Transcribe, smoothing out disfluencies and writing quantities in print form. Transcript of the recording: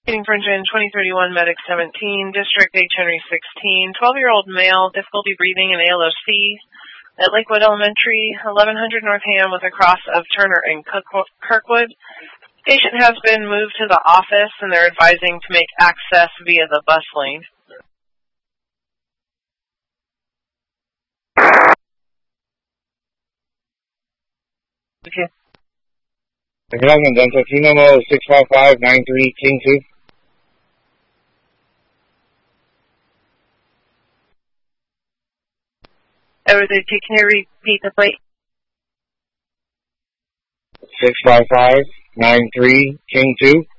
Infringement 2031, Medic 17, District H. Henry 16, 12-year-old male, difficulty breathing and ALOC at Lakewood Elementary, 1100 Northam with a cross of Turner and Kirkwood. Patient has been moved to the office and they're advising to make access via the bus lane. Okay. Acknowledgement, Dental T Memo 65593 King 2. Everything, can you repeat the plate? 65593 King 2.